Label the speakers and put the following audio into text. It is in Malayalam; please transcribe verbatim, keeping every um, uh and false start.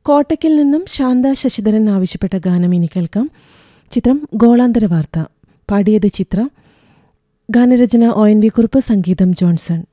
Speaker 1: കോട്ടയ്ക്കിൽ നിന്നും ശാന്ത ശശിധരൻ ആവശ്യപ്പെട്ട ഗാനം ഇനി കേൾക്കാം. ചിത്രം ഗോളാന്തര വാർത്ത. പാടിയത് ചിത്ര. ഗാനരചന ഒ എൻ വി കുറുപ്പ്, സംഗീതം ജോൺസൺ.